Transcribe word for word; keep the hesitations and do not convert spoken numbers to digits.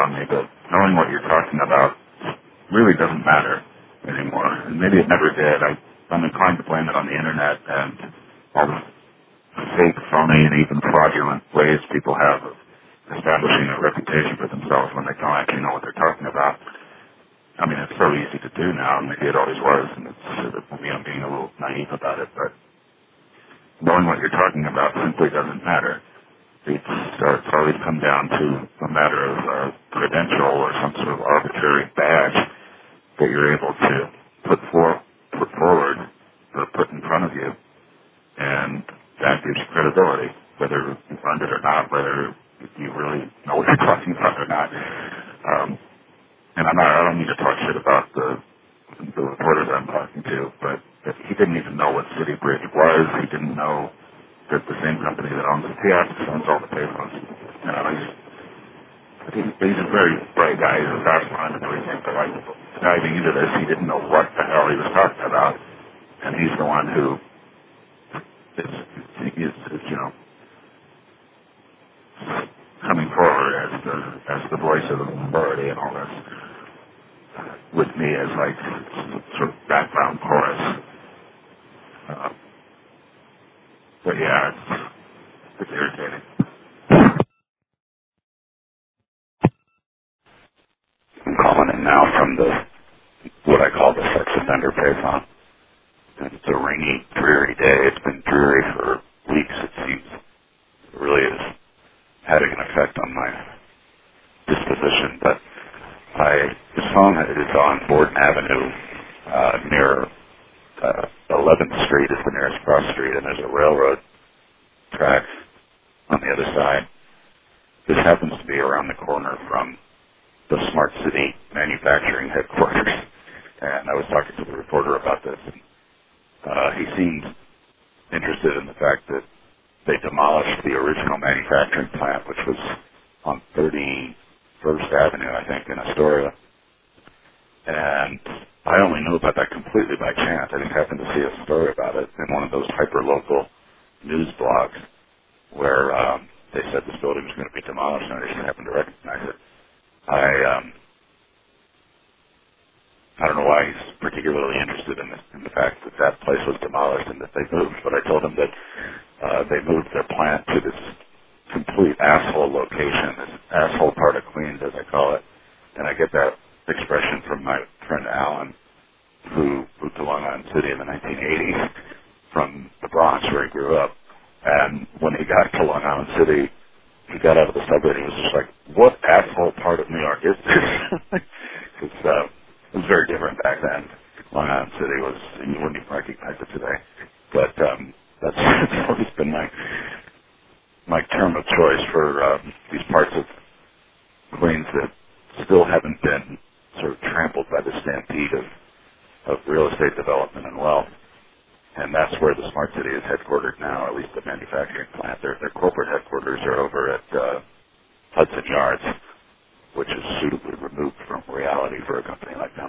on me, but knowing what you're talking about really doesn't matter anymore. And maybe it never did. I, I'm inclined to blame it on the internet and all the fake, phony, and even fraudulent ways people have of establishing a reputation for themselves when they don't actually know what they're talking about. I mean, it's so easy to do now, and maybe it always was, and it's sort of, maybe I'm being a little naive about it, but knowing what you're talking about simply doesn't matter. It's, uh, it's always come down to a matter of uh, credential or some sort of arbitrary badge that you're able to put, for, put forward or put in front of you, and that gives you credibility, whether you fund it or not, whether you really know what you're talking about or not. Um, and I'm not, I don't need to talk shit about the, the reporters I'm talking to, but he didn't even know what City Bridge was. He didn't know that the same company that owns the kiosks owns all the payphones. You know, he's, he's, he's a very bright guy. He's a fast mind and everything, but like diving into this, he didn't know what the hell he was talking about. And he's the one who is, is, is you know, coming forward as the as the voice of the majority and all this, with me as like sort of background chorus. Uh, but yeah, it's, it's irritating. I'm calling in now from the what I call the sex offender payphone. And it's a rainy, dreary day. It's been dreary for weeks, it seems. It really is having an effect on my disposition. But I, this phone is on Borden Avenue, uh, near uh, eleventh Street is the nearest cross street, and there's a railroad track on the other side. This happens to be around the corner from the Smart City manufacturing headquarters. And I was talking to the reporter about this. And, uh, he seemed interested in the fact that they demolished the original manufacturing plant, which was on thirty-first Avenue, I think, in Astoria. And I only knew about that completely by chance. I didn't happen to see a story about it in one of those hyper-local news blogs where um, they said this building was going to be demolished, and I just happened to recognize it. I um, I don't know why he's particularly interested in, this, in the fact that that place was demolished and that they moved, but I told him that uh, they moved their plant to this complete asshole location, this asshole part of Queens, as I call it. And I get that expression from my friend Alan, who moved to Long Island City in the nineteen eighties from the Bronx, where he grew up. And when he got to Long Island City, he got out of the subway and he was just like, what asshole part of New York is this? Because uh, it was very different back then. Long Island City was, you wouldn't even recognize it today. But um, that's, that's always been my my term of choice for um, these parts of Queens that still haven't been sort of trampled by the stampede of, of real estate development and wealth. And that's where the Smart City is headquartered now, at least the manufacturing plant. Their, their corporate headquarters are over at uh, Hudson Yards, which is suitably removed from reality for a company like them.